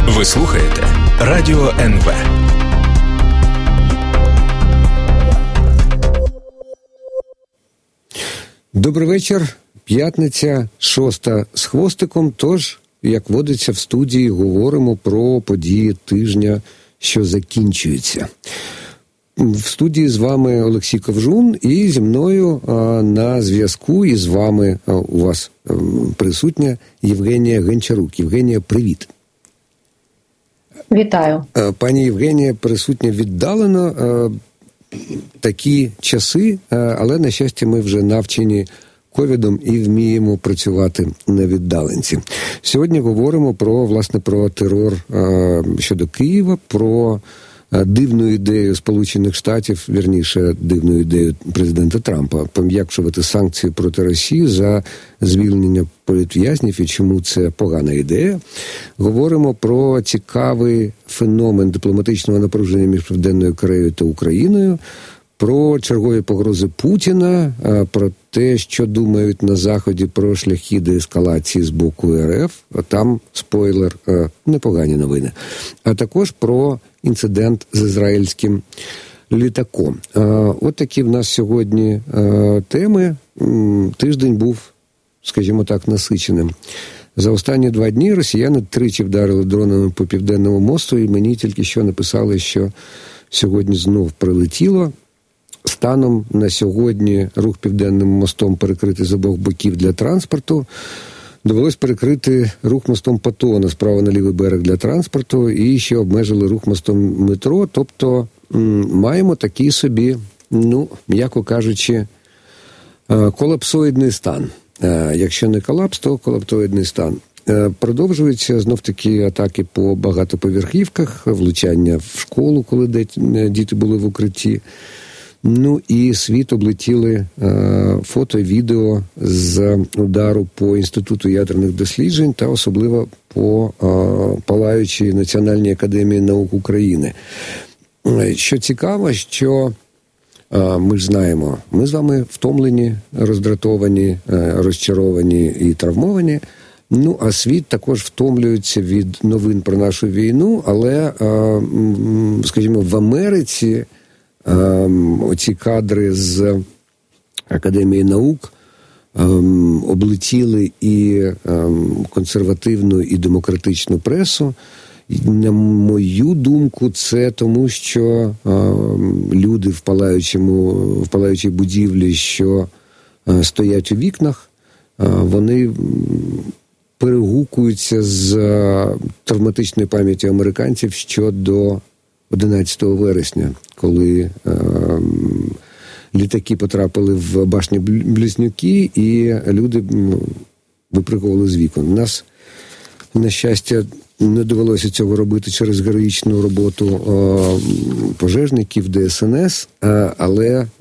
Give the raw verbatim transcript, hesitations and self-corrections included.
Ви слухаєте Радіо ен ве. Добрий вечір. П'ятниця, шоста з хвостиком. Тож, як водиться в студії, говоримо про події тижня, що закінчується. В студії з вами Олексій Ковжун, і зі мною а, на зв'язку і з вами а, у вас а, присутня Євгенія Гончарук. Євгенія, привіт. Вітаю. А, пані Євгенія присутня віддалено. А, такі часи, а, але, на щастя, ми вже навчені ковідом і вміємо працювати на віддаленці. Сьогодні говоримо про, власне, про терор а, щодо Києва, про дивну ідею Сполучених Штатів, вірніше, дивну ідею президента Трампа, пом'якшувати санкції проти Росії за звільнення політв'язнів і чому це погана ідея. Говоримо про цікавий феномен дипломатичного напруження між Південною Кореєю та Україною, про чергові погрози Путіна, про те, що думають на Заході про шляхи деескалації з боку РФ. Там, спойлер, непогані новини. А також про інцидент з ізраїльським літаком. От такі в нас сьогодні теми. Тиждень був, скажімо так, насиченим. За останні два дні росіяни тричі вдарили дронами по Південному мосту, і мені тільки що написали, що сьогодні знов прилетіло. Станом на сьогодні рух Південним мостом перекритий з обох боків для транспорту. Довелось перекрити рух мостом Патона справа на лівий берег для транспорту і ще обмежили рух мостом метро. Тобто м- маємо такий собі, ну, м'яко кажучи, колапсоїдний стан. Якщо не колапс, то колапсоїдний стан. Продовжуються знов-таки атаки по багатоповерхівках, влучання в школу, коли діти були в укритті. Ну і світ облетіли е, фото і відео з удару по Інституту ядерних досліджень та особливо по е, палаючій Національній академії наук України. Що цікаво, що е, ми ж знаємо, ми з вами втомлені, роздратовані, е, розчаровані і травмовані. Ну, а світ також втомлюється від новин про нашу війну, але, е, скажімо, в Америці Ем, оці кадри з Академії наук ем, облетіли і ем, консервативну, і демократичну пресу. І, на мою думку, це тому, що ем, люди в палаючому, в палаючій будівлі, що е, стоять у вікнах, е, вони перегукуються з е, травматичної пам'яті американців щодо одинадцятого вересня, коли е, літаки потрапили в башні-близнюки, і люди ну, випригували з вікон. У нас, на щастя, не довелося цього робити через героїчну роботу е, пожежників, Де Ес Ен Ес, е, але